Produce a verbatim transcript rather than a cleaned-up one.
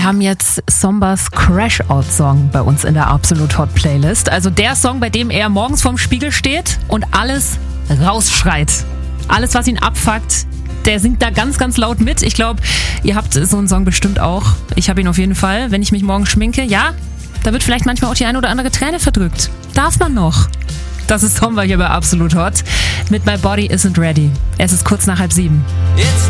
Wir haben jetzt Sombas Crash-Out-Song bei uns in der Absolut Hot Playlist. Also der Song, bei dem er morgens vorm Spiegel steht und alles rausschreit. Alles, was ihn abfuckt, der singt da ganz, ganz laut mit. Ich glaube, ihr habt so einen Song bestimmt auch. Ich habe ihn auf jeden Fall, wenn ich mich morgen schminke. Ja, da wird vielleicht manchmal auch die eine oder andere Träne verdrückt. Darf man noch. Das ist Somba hier bei Absolut Hot mit My Body Isn't Ready. Es ist kurz nach halb sieben. It's